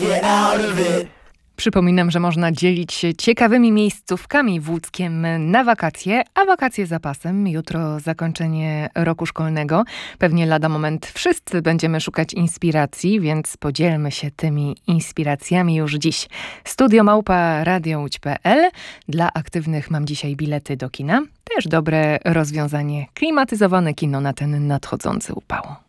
get out of it. Przypominam, że można dzielić się ciekawymi miejscówkami w Łódzkiem na wakacje, a wakacje zapasem. Jutro zakończenie roku szkolnego. Pewnie lada moment wszyscy będziemy szukać inspiracji, więc podzielmy się tymi inspiracjami już dziś. studio@radiołódź.pl. Dla aktywnych mam dzisiaj bilety do kina. Też dobre rozwiązanie. Klimatyzowane kino na ten nadchodzący upał.